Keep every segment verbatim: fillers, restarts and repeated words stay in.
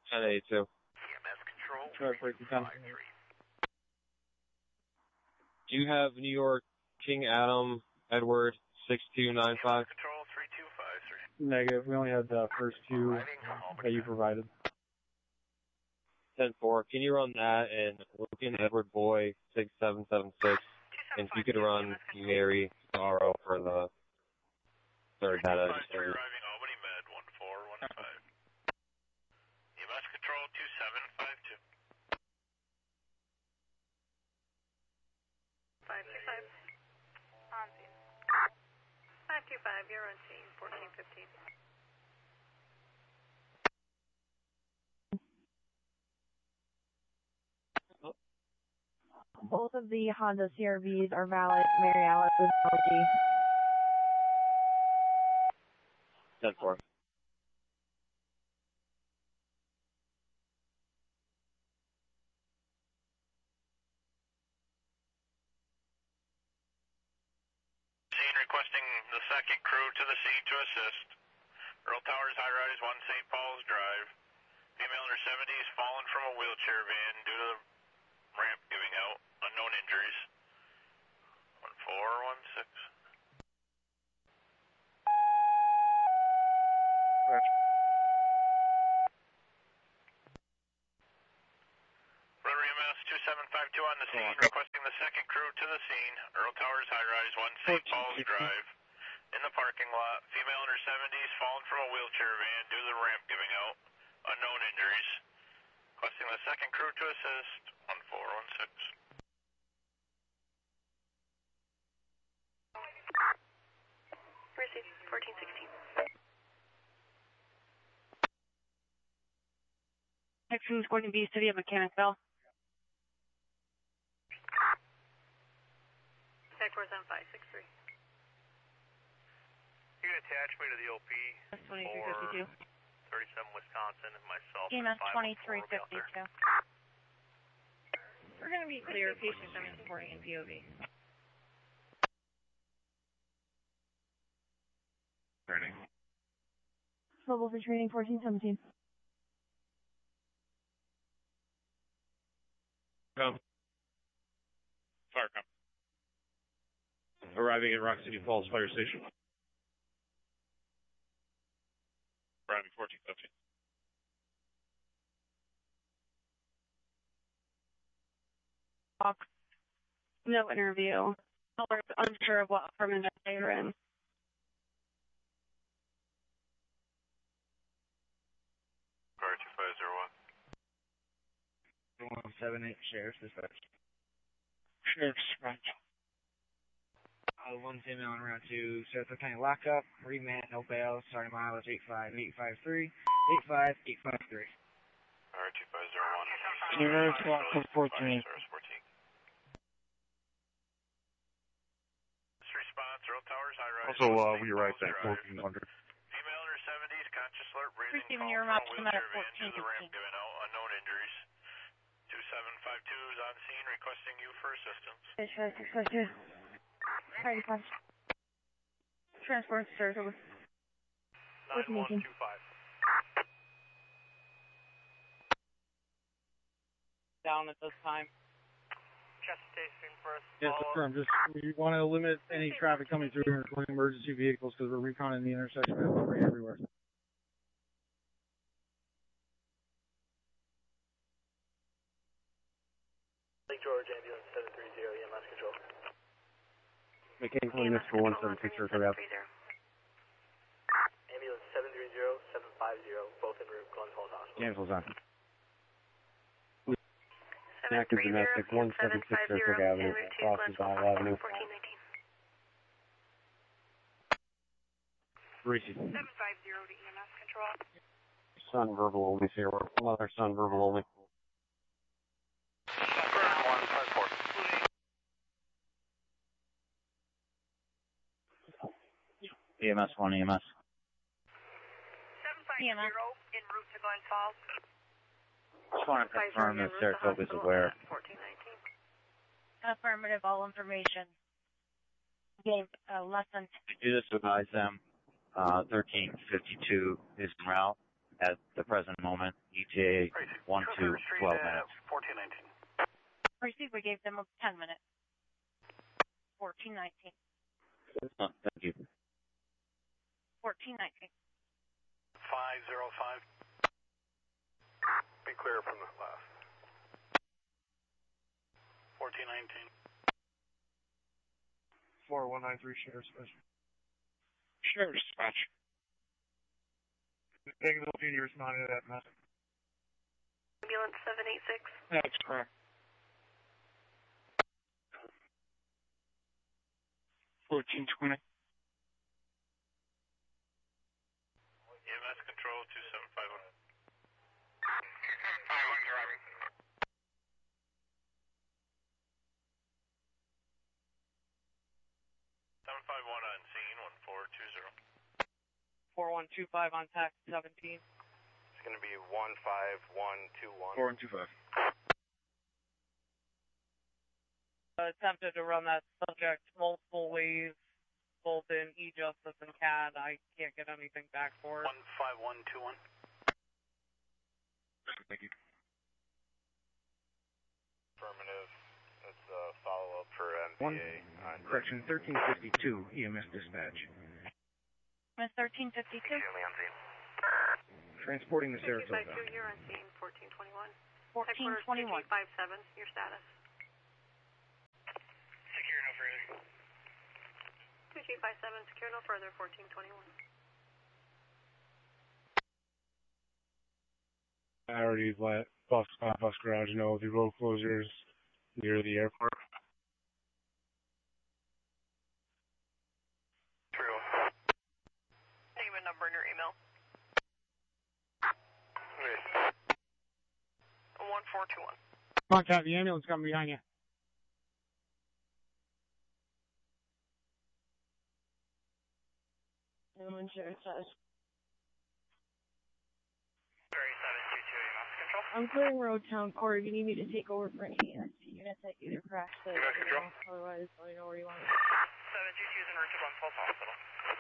ten eighty-two. E M S control. Try breaking down. Do you have New York King Adam Edward six two nine five? Control three two five three. Negative. We only had the first two that you provided. ten four. Can you run that and Logan Edward Boy six seven seven six? And if you could run Mary Sorrow for the third data. Arriving Albany Med one four one five. E M S control two seven five two. five two five. On scene. five two five, you're on scene, fourteen fifteen. Both of the Honda C R Vs are valid. Mary Alice with apology. ten four. Scene requesting the second crew to the scene to assist. Earl Towers, high rise, one Saint Paul's Drive. Female in her seventies, fallen from a wheelchair van due to the ramp giving out. Unknown injuries. one four one six. Rotary M S two seven five two on the scene, requesting the second crew to the scene. Earl Towers, high rise, one Saint Paul's Drive. In the parking lot, female in her seventies, fallen from a wheelchair van due to the ramp giving out. Unknown injuries. Requesting the second crew to assist. one four one six. Receive, fourteen sixteen. Next room is going to be City of Mechanicsville. Backwards on five six three. You can attach me to the O P twenty-three fifty-two. thirty-seven Wisconsin and myself. E M S twenty-three fifty-two. We're going to be clear. Patient seven supporting in P O V. Training. Mobile for training fourteen seventeen. Come. Fire come. Arriving at Rock City Falls Fire Station. Arriving fourteen fifteen. No interview. We're unsure of what apartment that they were in. Car two five zero one. one seven eight, Sheriff's Dispatch. Sheriff's Dispatch. Uh, one female on route two, Sarasota County lockup, remand, no bail, starting mileage eight five eight five three, eight five eight five three. Car two five zero one. Sheriff's Dispatch fourteen. Response, Earl Towers, high rise. Also, uh, we arrived at fourteen hundred. Female in her seventies, conscious alert, breathing, Receiving call your from a map to wheelchair Meta van to the ramp fourteen. giving out. Unknown injuries. two seven five two is on scene requesting you for assistance. Transport service. nine one two five. Down at this time. Chest station first. Yes, confirmed. Just we want to limit any traffic coming through here, including emergency vehicles, because we're reconning the intersection. We have debris everywhere. Lake George ambulance seven three zero E M S control. McCain Units for one seven six zero, copy out. Ambulance seven three zero seven five zero, both en route, Glen Falls Hospital. Cancel's on. Active domestic one seven six zero, Cook Avenue, Boston Isle Avenue. fourteen nineteen. Reese's. seven five zero to E M S control. Son verbal only, here. Mother, son verbal only. one five four. E M S one, E M S. seven five zero en route to Glen Falls. Just want to confirm that Saratoga is aware. fourteen nineteen. Affirmative, all information. Gave uh, less than. We do this to advise them. Uh, thirteen fifty-two is en route. at the present moment. E T A one to twelve minutes. fourteen nineteen. Receive, we gave them ten minutes. fourteen nineteen. Oh, thank you. fourteen nineteen. five zero five. Be clear from the left. fourteen nineteen. four one nine three, Sheriff Dispatch. Sheriff Dispatch. Bakersville Junior responding to that message. Ambulance seven eight six. That's correct. fourteen twenty. E M S control two seven five one. two seven five one driving. seven five one on scene, one four two zero. four one two five on tax seventeen. It's going to be one five one two one. four one two five. Attempted to run that subject multiple ways, both in E-Justice and C A D. I can't get anything back for it. one five one two one. Thank you. Affirmative. That's a follow-up for M P A. One, correction, thirteen fifty-two, E M S dispatch. Miss thirteen fifty-two. Transporting the two five Saratoga. two, you're on scene, fourteen twenty-one. fourteen twenty-one. two five seven, your status. Secure no further. two G five seven, secure no further, fourteen twenty-one. I already let bus, uh, bus garage know the road closures near the airport. True. Name and number in your email. one four two one. Contact the ambulance coming behind you. Newman Sheriff says. thirty-seven two two, E M S control. I'm clearing road town court. If you need me to take over for any E M S units that either crash the E M S control. otherwise let me know where you want it. seven two two is in route to Glens Falls Hospital.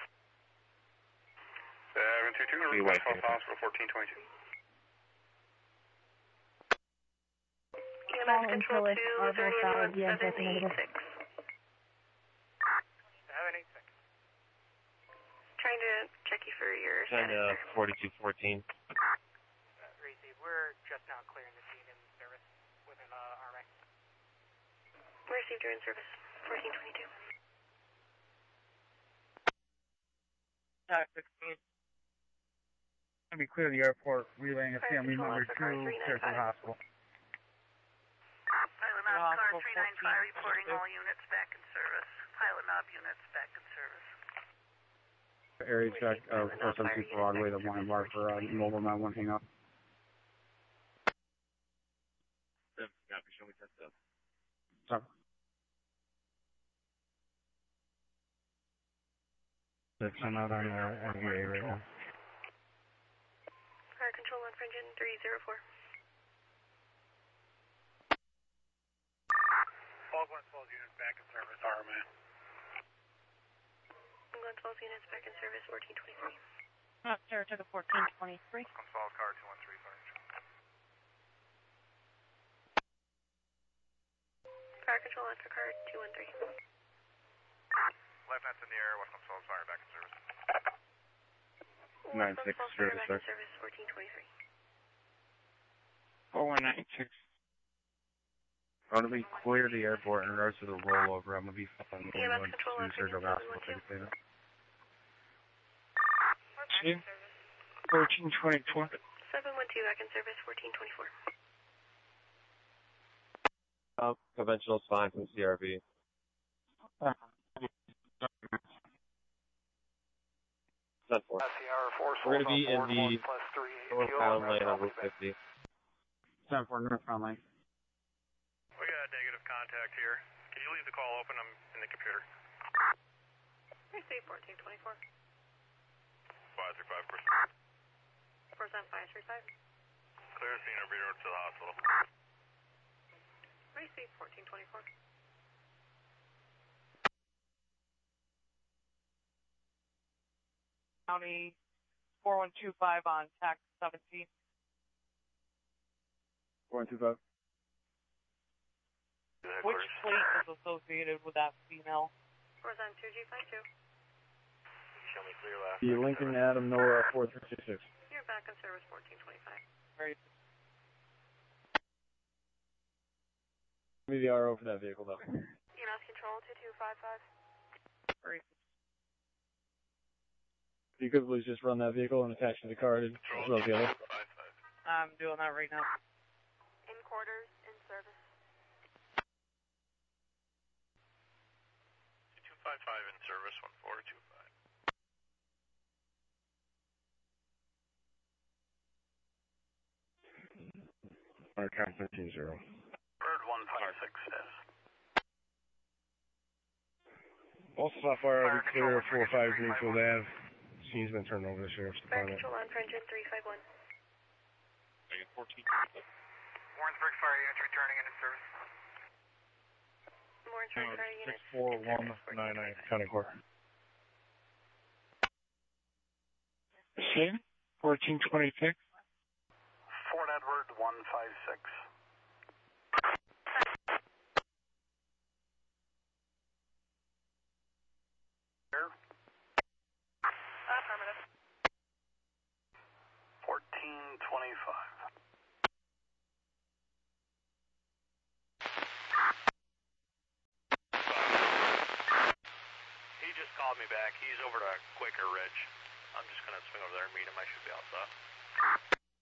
seven two two, in route to Glens Falls Hospital, fourteen twenty-two. E M S control two, thirty one seven eight six. seven eight six. Trying to check you for your ten status. uh, forty-two fourteen. Uh, receive. We're just now clearing the scene in service within uh, R M A. Received, you're in service, fourteen twenty-two. Tax sixteen. Let me clear the airport, relaying a family member to Saratoga Hospital. Pilot Knob, car three nine five, reporting all units back in service. Pilot Knob units back in service. Area check, uh, four seventy Broadway, the one bar for uh, mobile nine one hang up. Show me ten stuff. Stop. I'm out on uh, N V A right now. Fire control on Fringe three zero four. All Glens Falls units back in service, R M A. Glens Falls units back in service, fourteen twenty-three. Uh, Saratoga fourteen twenty-three. Glens Falls car two one three, fire. Fire control on for car two one three. Life nets in the air, West Glens Falls fire back in service. nine six, Fire service, back in sir. service, fourteen twenty-three. four one nine six. I'm going to be clear the airport in regards to the rollover. I'm going to be following E M S one control to on Fringe Saratoga Hospital. seven one two. Say that. fourteen twenty-two. seven one two back in service, fourteen twenty-four. Uh, conventional sign from C R B. ten four. We're going to be in the northbound lane on Route fifty. ten four northbound lane. We got negative contact here. Can you leave the call open? I'm in the computer. Receive fourteen twenty-four. five three five, course. four seven five three five. Clear the scene or be road to the hospital. Receive fourteen twenty-four. County four one two five on tax seventeen. four one two five. Which plate is associated with that female? Horizon two G five two. Show me clear left. The Lincoln Adam Nora four three six six. You're back in service fourteen twenty-five. Very Give me the R O for that vehicle, though. E M S control two two five five. very If you could please just run that vehicle and attach to the car as well as the other. I'm doing that right now. In quarters, in service. two five five in service, one four two five. Our count fifteen zero. Bird one five six S. All Sapphire will be clear four five Greenfield Ave. Scene's been turned over to the Sheriff's Fire Department. control on for engine three five one. fourteen. Warrensburg Fire Units returning into service. Warrensburg Fire six Unit. four one nine nine, County Court. Scene, fourteen twenty-six. Fort Edward one five six. Here. Affirmative. fourteen twenty-five. He just called me back. He's over to Quaker Ridge. I'm just going to swing over there and meet him. I should be outside.